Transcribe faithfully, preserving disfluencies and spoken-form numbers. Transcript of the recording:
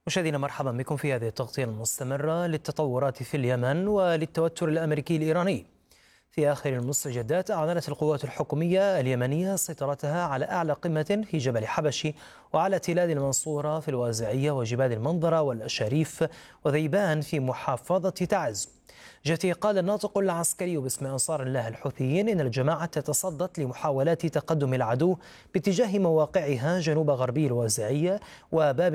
مشاهدينا مرحبا بكم في هذه التغطية المستمرة للتطورات في اليمن وللتوتر الأمريكي الإيراني. في آخر المستجدات أعلنت القوات الحكومية اليمنية سيطرتها على أعلى قمة في جبل حبشي وعلى تلال المنصورة في الوازعية وجبال المنظرة والأشاريف وذيبان في محافظة تعز. جهته قال الناطق العسكري باسم أنصار الله الحوثيين إن الجماعة تصدت لمحاولات تقدم العدو باتجاه مواقعها جنوب غربي الوازعية وباب